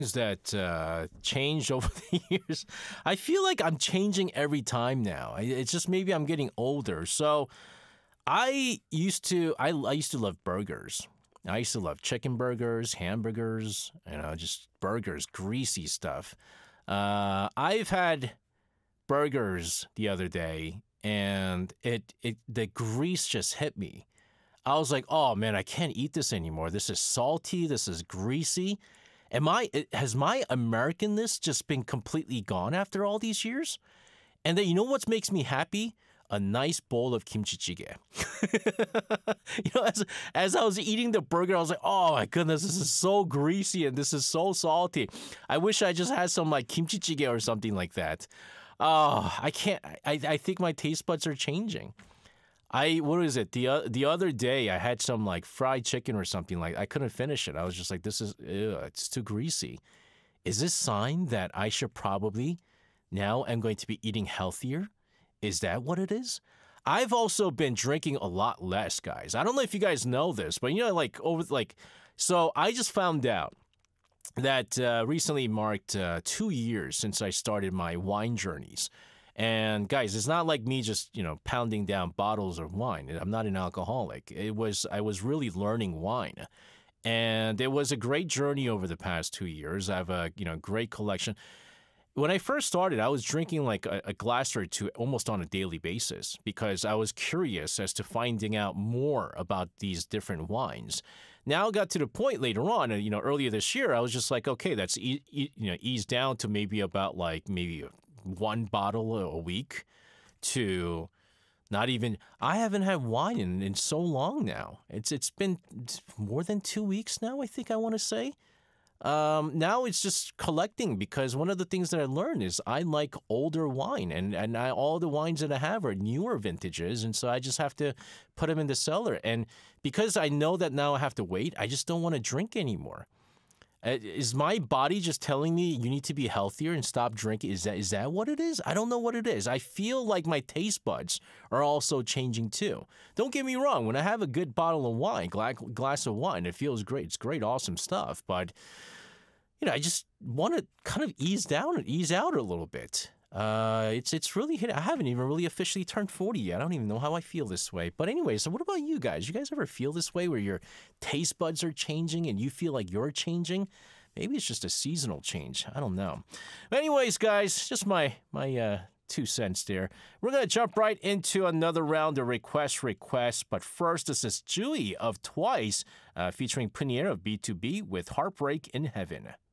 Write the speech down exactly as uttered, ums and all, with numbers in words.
that uh, changed over the years. I feel like I'm changing every time now. I- It's just maybe I'm getting older. So I used to I, I used to love burgers. I used to love chicken burgers, hamburgers, you know, just burgers, greasy stuff. Uh, I've had burgers the other day, and it it the grease just hit me. I was like, "Oh man, I can't eat this anymore. This is salty. This is greasy." Am I it- has my Americanness just been completely gone after all these years? And then you know what makes me happy? A nice bowl of kimchi jjigae. you know, as as I was eating the burger, I was like, "Oh my goodness, this is so greasy and this is so salty. I wish I just had some like kimchi jjigae or something like that." Oh, I can't. I I think my taste buds are changing. I what is it? The o- the other day I had some like fried chicken or something like I couldn't finish it. I was just like, this is ew, it's too greasy. Is this sign that I should probably now am going to be eating healthier? Is that what it is? I've also been drinking a lot less, guys. I don't know if you guys know this, but you know, like over like, so I just found out that uh, recently marked uh, two years since I started my wine journeys. And guys, it's not like me just you know pounding down bottles of wine. I'm not an alcoholic. It was I was really learning wine, and it was a great journey over the past two years. I have a you know great collection. When I first started, I was drinking like a, a glass or two almost on a daily basis because I was curious as to finding out more about these different wines. Now it got to the point later on, and you know, earlier this year, I was just like, okay, that's e- e- you know eased down to maybe about like maybe one bottle a week to not even. I haven't had wine in, in so long now. It's it's been more than two weeks now. I think I want to say. Um, now it's just collecting because one of the things that I learned is I like older wine, and and I, all the wines that I have are newer vintages, and so I just have to put them in the cellar. And because I know that now I have to wait, I just don't want to drink anymore. Uh, Is my body just telling me you need to be healthier and stop drinking? Is that is that what it is? I don't know what it is. I feel like my taste buds are also changing too. Don't get me wrong. When I have a good bottle of wine, gla- glass of wine, it feels great. It's great, awesome stuff. But you know, I just want to kind of ease down and ease out a little bit. Uh, it's it's really hit. I haven't even really officially turned forty yet. I don't even know how I feel this way. But anyway, so what about you guys? You guys ever feel this way where your taste buds are changing and you feel like you're changing? Maybe it's just a seasonal change. I don't know. But anyways, guys, just my my uh, two cents there. We're gonna jump right into another round of request requests. But first, this is Julie of Twice, uh, featuring Premiere of B two B with Heartbreak in Heaven.